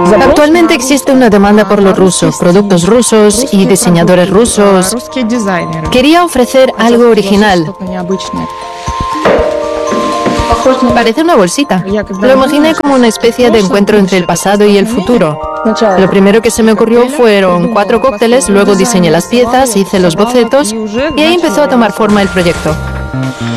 Actualmente existe una demanda por lo ruso, productos rusos y diseñadores rusos. Quería ofrecer algo original. Parece una bolsita. Lo imaginé como una especie de encuentro entre el pasado y el futuro. Lo primero que se me ocurrió fueron 4 cócteles, luego diseñé las piezas, hice los bocetos y ahí empezó a tomar forma el proyecto.